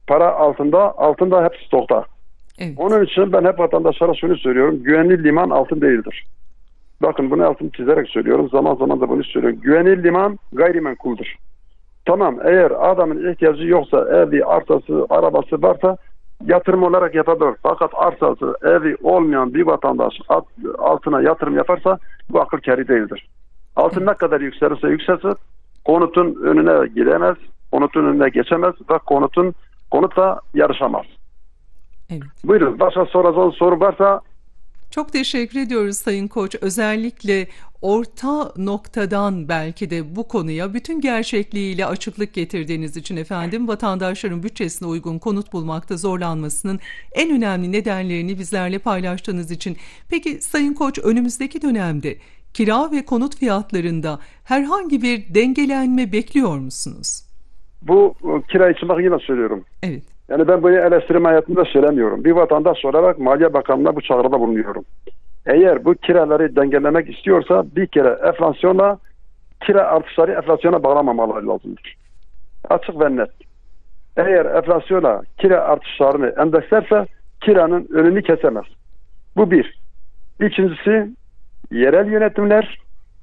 para altında hep stokta. Evet. Onun için ben hep vatandaşlara şunu söylüyorum. Güvenli liman altın değildir. Bakın bunu altını çizerek söylüyorum. Zaman zaman da bunu söylüyorum. Güvenli liman gayrimenkuldür. Tamam, eğer adamın ihtiyacı yoksa, evi, arsası, arabası varsa yatırım olarak yapabilir. Fakat arsası, evi olmayan bir vatandaş altına yatırım yaparsa bu akıl kârı değildir. Altın ne kadar yükselirse yükselsin, konutun önüne gidemez, konutun önüne geçemez ve konutla yarışamaz. Evet. Buyurun, başka soracağınız soru varsa. Çok teşekkür ediyoruz Sayın Koç. Özellikle orta noktadan belki de bu konuya bütün gerçekliğiyle açıklık getirdiğiniz için efendim, vatandaşların bütçesine uygun konut bulmakta zorlanmasının en önemli nedenlerini bizlerle paylaştığınız için. Peki Sayın Koç, önümüzdeki dönemde kira ve konut fiyatlarında herhangi bir dengelenme bekliyor musunuz? Bu kira için bak yine söylüyorum. Evet. Yani ben bunu eleştirim hayatında söylemiyorum. Bir vatandaş olarak Maliye Bakanlığı'na bu çağrıda bulunuyorum. Eğer bu kiraları dengelemek istiyorsa bir kere enflasyonla kira artışları enflasyona bağlamamaları lazımdır. Açık ve net. Eğer enflasyona kira artışlarını endekslerse kiranın önünü kesemez. Bu bir. İkincisi, yerel yönetimler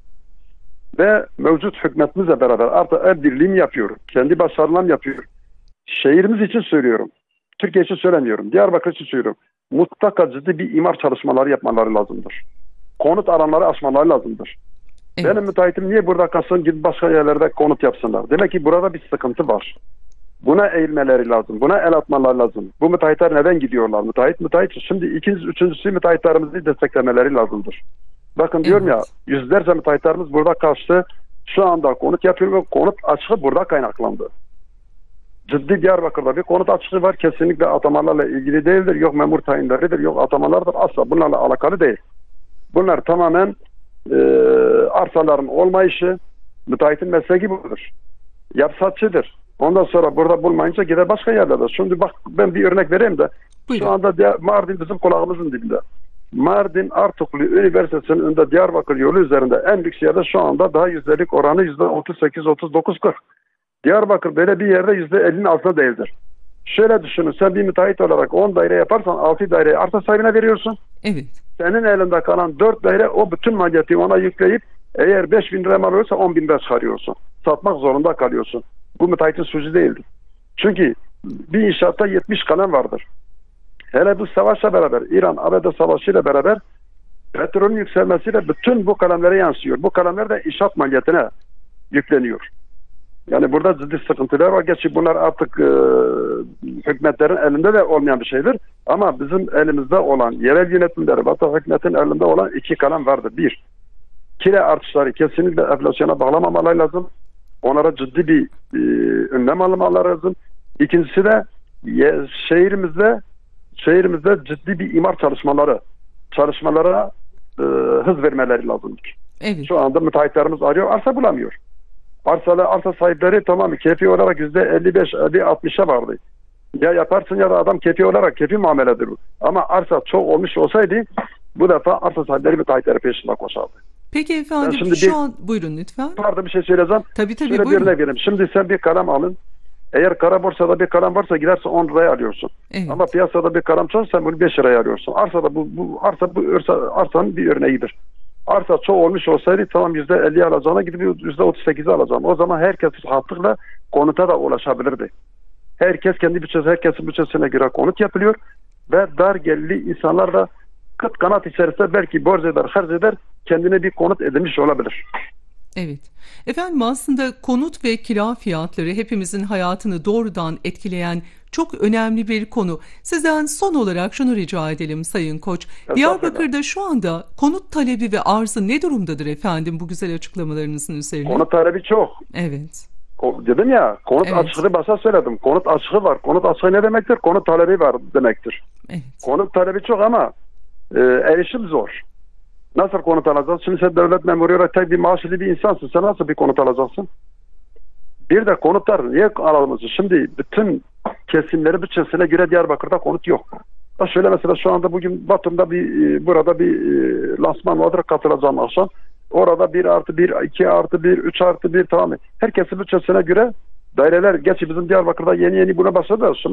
ve mevcut hükümetimizle beraber artık el birliği yapıyor. Kendi başarılarını yapıyor. Şehrimiz için söylüyorum. Türkiye için söylemiyorum. Diyarbakır için söylüyorum. Mutlaka ciddi bir imar çalışmaları yapmaları lazımdır. Konut alanları açmaları lazımdır. Evet. Benim müteahhitim niye burada kalsın, gidip başka yerlerde konut yapsınlar? Demek ki burada bir sıkıntı var. Buna eğilmeleri lazım. Buna el atmaları lazım. Bu müteahhitler neden gidiyorlar? Müteahhit. Şimdi üçüncüsü müteahhitlerimizi desteklemeleri lazımdır. Bakın diyorum ya, yüzlerce müteahhitlerimiz burada kaçtı. Şu anda konut yapıyor ve konut açığı burada kaynaklandı. Ciddi Diyarbakır'da bir konut açığı var. Kesinlikle atamalarla ilgili değildir. Yok memur tayinleridir, yok atamalardır. Asla bunlarla alakalı değil. Bunlar tamamen arsaların olmayışı, müteahhitin mesleği budur. Yapsatçıdır. Ondan sonra burada bulmayınca gider başka yerlerde. Şimdi bak, ben bir örnek vereyim de. Buyurun. Şu anda Mardin bizim kulağımızın dibinde. Mardin Artuklu Üniversitesi'nin önünde Diyarbakır yolu üzerinde en lüks yerde şu anda daha yüzdelik oranı %38-39-40. Diyarbakır böyle bir yerde %50'nin altında değildir. Şöyle düşünün, sen bir müteahhit olarak 10 daire yaparsan 6 daireyi arsa sahibine veriyorsun. Evet. Senin elinde kalan 4 daire, o bütün maliyeti ona yükleyip eğer 5.000 lira mal olursa 10.000 lira çıkarıyorsun. Satmak zorunda kalıyorsun. Bu müteahhitin suçu değildir. Çünkü bir inşaatta 70 kalem vardır. Hele bu savaşla beraber, İran-ABD savaşıyla beraber petrolün yükselmesiyle bütün bu kalemlere yansıyor. Bu kalemler de inşaat maliyetine yükleniyor. Yani burada ciddi sıkıntılar var. Gerçi bunlar artık hükümetlerin elinde de olmayan bir şeydir. Ama bizim elimizde olan, yerel yönetimleri, hatta hükümetin elinde olan iki kalem vardır. Bir, kira artışları kesinlikle enflasyona bağlamamaları lazım. Onlara ciddi bir önlem almaları lazım. İkincisi de şehrimizde ciddi bir imar çalışmalara hız vermeleri lazımdır. Evet. Şu anda müteahhitlerimiz arıyor, arsa bulamıyor. Arsa sahipleri tamam keyfi olarak %55-60'a vardı. Ya yaparsın ya da adam keyfi olarak keyfi muameledir bu. Ama arsa çok olmuş olsaydı bu defa arsa sahipleri müteahhitleri peşinden koşardı. Peki efendim, şimdi şu an buyurun lütfen. Pardon, bir şey söyleyeceğim. Tabii Şöyle bir buyurun. örnek vereyim. Şimdi sen bir kalem alın. Eğer kara borsada bir kalem varsa gidersin 10 liraya alıyorsun. Evet. Ama piyasada bir kalem çoksa sen bunu 5 liraya alıyorsun. Arsanın bir örneğidir. Arsa çok olmuş olsaydı tamam %50 alacağına gidip %38'i alacağım. O zaman herkes rahatlıkla konuta da ulaşabilirdi. Herkesin bütçesine göre konut yapılıyor ve dar gelirli insanlar da kıt kanat içerisinde belki borç eder, harç eder, kendine bir konut edinmiş olabilir. Evet. Efendim, aslında konut ve kira fiyatları hepimizin hayatını doğrudan etkileyen çok önemli bir konu. Sizden son olarak şunu rica edelim Sayın Koç. Diyarbakır'da şu anda konut talebi ve arzı ne durumdadır efendim, bu güzel açıklamalarınızın üzerine? Konut talebi çok. Evet. Dedim ya, konut Evet. açığı başta söyledim. Konut açığı var. Konut açığı ne demektir? Konut talebi var demektir. Evet. Konut talebi çok ama erişim zor. Nasıl konut alacaksın? Şimdi sen devlet memuru olarak tek bir maaşlı bir insansın. Sen nasıl bir konut alacaksın? Bir de konutlar niye alamıyorsun? Şimdi bütün kesimleri bütçesine göre Diyarbakır'da konut yok. Şöyle mesela şu anda bugün Batum'da burada bir lansman vardır, katılacağım akşam. Orada 1+1, 2+1, 3+1 tamam. Herkesin bütçesine göre daireler, gerçi bizim Diyarbakır'da yeni buna başladı.